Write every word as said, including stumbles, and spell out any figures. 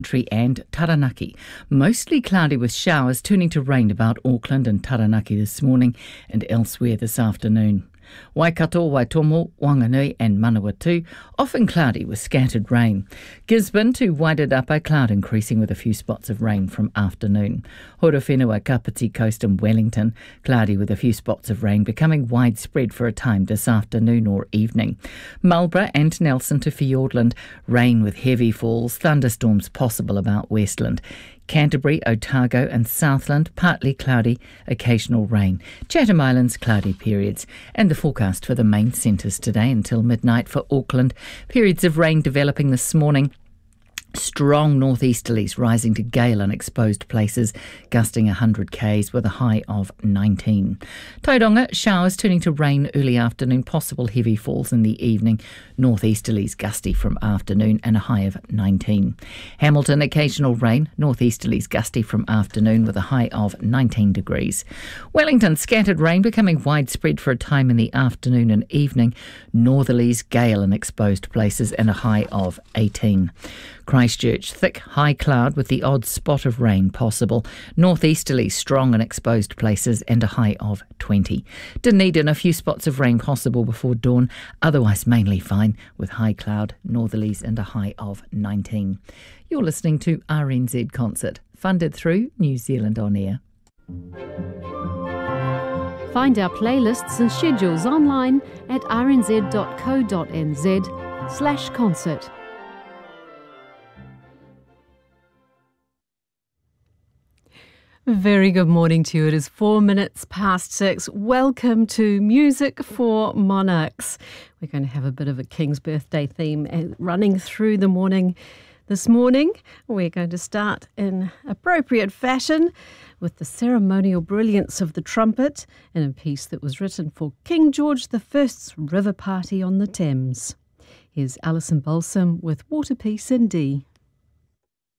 Country and Taranaki. Mostly cloudy with showers turning to rain about Auckland and Taranaki this morning and elsewhere this afternoon. Waikato, Waitomo, Wanganui and Manawatu, often cloudy with scattered rain. Gisborne to Wairarapa, cloud increasing with a few spots of rain from afternoon. Horowhenua, Kapiti Coast and Wellington, cloudy with a few spots of rain becoming widespread for a time this afternoon or evening. Marlborough and Nelson to Fiordland, rain with heavy falls, thunderstorms possible about Westland. Canterbury, Otago and Southland, partly cloudy, occasional rain. Chatham Islands, cloudy periods. And the forecast for the main centres today until midnight for Auckland. Periods of rain developing this morning. Strong northeasterlies rising to gale in exposed places, gusting one hundred k's with a high of nineteen. Tauranga, showers turning to rain early afternoon, possible heavy falls in the evening. Northeasterlies gusty from afternoon and a high of nineteen. Hamilton, occasional rain, northeasterlies gusty from afternoon with a high of nineteen degrees. Wellington, scattered rain becoming widespread for a time in the afternoon and evening. Northerlies, gale in exposed places and a high of eighteen. Christchurch, thick high cloud with the odd spot of rain possible. Northeasterly, strong in exposed places and a high of twenty. Dunedin, a few spots of rain possible before dawn, otherwise mainly fine with high cloud, northerlies and a high of nineteen. You're listening to R N Z Concert, funded through New Zealand On Air. Find our playlists and schedules online at rnz.co.nz slash concert. Very good morning to you. It is four minutes past six. Welcome to Music for Monarchs. We're going to have a bit of a King's birthday theme running through the morning. This morning, we're going to start in appropriate fashion with the ceremonial brilliance of the trumpet in a piece that was written for King George the First's River Party on the Thames. Here's Alison Balsam with Waterpiece in D.